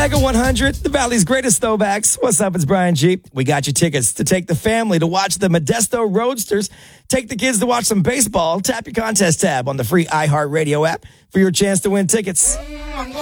Mega 100, the Valley's greatest throwbacks. What's up? It's Brian G. We got you tickets to take the family to watch the Modesto Roadsters. Take the kids to watch some baseball. Tap your contest tab on the free iHeartRadio app for your chance to win tickets.